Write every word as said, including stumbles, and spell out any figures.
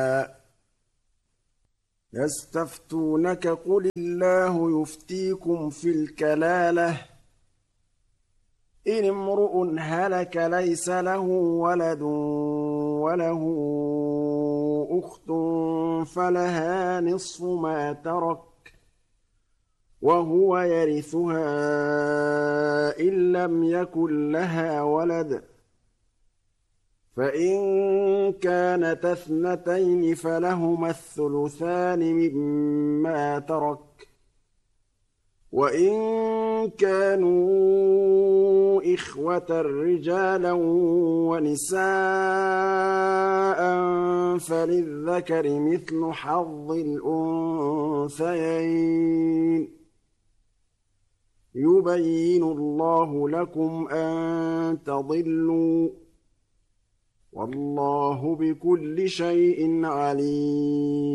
يستفتونك قل الله يفتيكم في الكلالة إن امرؤ هلك ليس له ولد وله أخت فلها نصف ما ترك وهو يرثها إن لم يكن لها ولد فإن كانت اثنتين فلهما الثلثان مما ترك وإن كانوا إخوة رجالا ونساء فللذكر مثل حظ الأنثيين يبين الله لكم أن تضلوا والله بكل شيء عليم